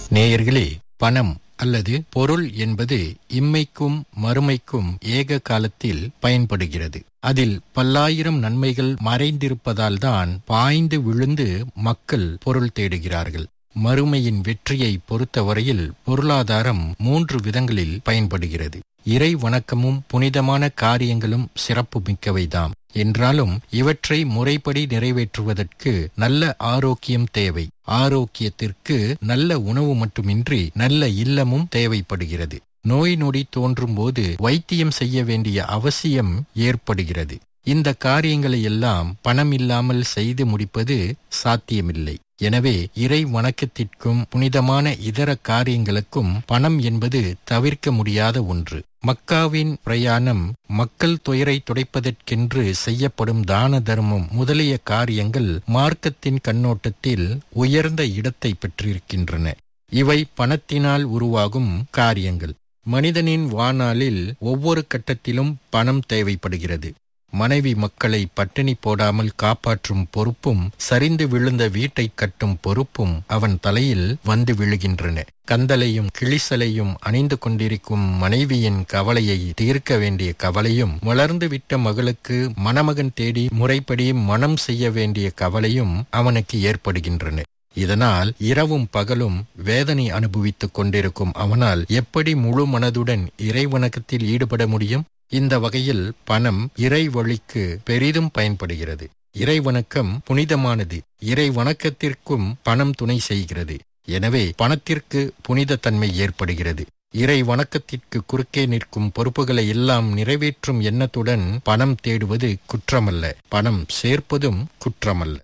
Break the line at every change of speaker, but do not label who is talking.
நேயர்களே, பணம் அல்லது பொருள் என்பது இம்மைக்கும் மறுமைக்கும் ஏக காலத்தில் பயன்படுகிறது. அதில் பல்லாயிரம் நன்மைகள் மறைந்திருப்பதால் தான் பாய்ந்து விழுந்து மக்கள் பொருள் தேடுகிறார்கள். மறுமையின் வெற்றியை பொறுத்தவரையில் பொருளாதாரம் 3 விதங்களில் பயன்படுகிறது. இறை வணக்கமும் புனிதமான காரியங்களும் சிறப்பு மிக்கவைதாம். என்றாலும் இவற்றை முறைப்படி நிறைவேற்றுவதற்கு நல்ல ஆரோக்கியம் தேவை. ஆரோக்கியத்திற்கு நல்ல உணவு மட்டுமின்றி நல்ல இல்லமும் தேவைப்படுகிறது. நோய் நொடி தோன்றும் போது வைத்தியம் செய்ய வேண்டிய அவசியம் ஏற்படுகிறது. இந்த காரியங்களை எல்லாம் பணம் இல்லாமல் செய்து முடிப்பது சாத்தியமில்லை. எனவே இறை வணக்கத்திற்கும் புனிதமான இதர காரியங்களுக்கும் பணம் என்பது தவிர்க்க முடியாத ஒன்று. மக்காவின் பிரயாணம், மக்கள் துயரை துடைப்பதற்கென்று செய்யப்படும் தான தர்மம் முதலிய காரியங்கள் மார்க்கத்தின் கண்ணோட்டத்தில் உயர்ந்த இடத்தை பெற்றிருக்கின்றன. இவை பணத்தினால் உருவாகும் காரியங்கள். மனிதனின் வாழ்நாளில் ஒவ்வொரு கட்டத்திலும் பணம் தேவைப்படுகிறது. மனைவி மக்களை பட்டினி போடாமல் காப்பாற்றும் பொறுப்பும், சரிந்து விழுந்த வீட்டை கட்டும் பொறுப்பும் அவன் தலையில் வந்து விழுகின்றன. கந்தலையும் கிளிசலையும் அணிந்து கொண்டிருக்கும் மனைவியின் கவலையை தீர்க்க வேண்டிய கவலையும், வளர்ந்து விட்ட மகளுக்கு மணமகன் தேடி முறைப்படி மணம் செய்ய வேண்டிய கவலையும் அவனுக்கு ஏற்படுகின்றன. இதனால் இரவும் பகலும் வேதனை அனுபவித்துக் கொண்டிருக்கும் அவனால் எப்படி முழு மனதுடன் இறை வணக்கத்தில் ஈடுபட முடியும்? இந்த வகையில் பணம் இறை வழிக்கு பெரிதும் பயன்படுகிறது. இறை வணக்கம் புனிதமானது. இறை வணக்கத்திற்கும் பணம் துணை செய்கிறது. எனவே பணத்திற்கு புனித தன்மை ஏற்படுகிறது. இறை வணக்கத்திற்கு குறுக்கே நிற்கும் பொறுப்புகளை எல்லாம் நிறைவேற்றும் எண்ணத்துடன் பணம் தேடுவது குற்றமல்ல. பணம் சேர்ப்பதும் குற்றமல்ல.